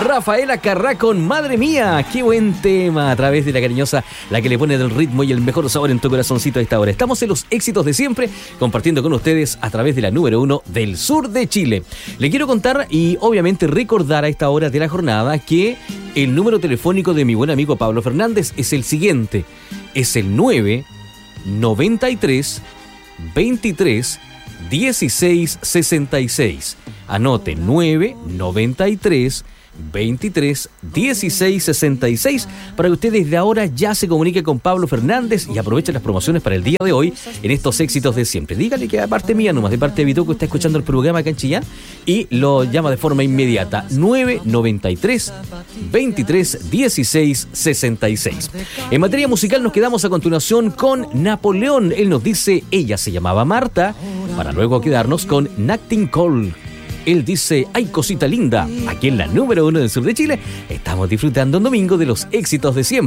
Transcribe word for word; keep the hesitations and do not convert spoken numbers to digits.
Rafaela Carrá con Madre Mía. Qué buen tema, a través de la cariñosa, la que le pone el ritmo y el mejor sabor en tu corazoncito a esta hora. Estamos en los éxitos de siempre, compartiendo con ustedes a través de la número uno del sur de Chile. Le quiero contar y obviamente recordar a esta hora de la jornada que el número telefónico de mi buen amigo Pablo Fernández es el siguiente. Es el nueve noventa y tres veintitrés dieciséis sesenta y seis. Anote nueve noventa y tres veintitrés dieciséis sesenta y seis para que usted desde ahora ya se comunique con Pablo Fernández y aproveche las promociones para el día de hoy en estos éxitos de siempre. Dígale que de parte mía nomás, de parte de Vitoco, está escuchando el programa acá en Chillán y lo llama de forma inmediata. nueve noventa y tres veintitrés dieciséis sesenta y seis. En materia musical nos quedamos a continuación con Napoleón. Él nos dice, ella se llamaba Marta, para luego quedarnos con Nat King Cole. Él dice, ay cosita linda. Aquí en la número uno del sur de Chile estamos disfrutando un domingo de los éxitos de siempre.